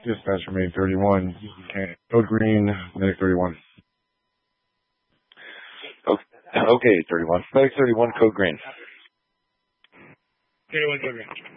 Dispatch remain 31. Code green, medic 31. Okay, 31. Medic 31, code green. 31, code green.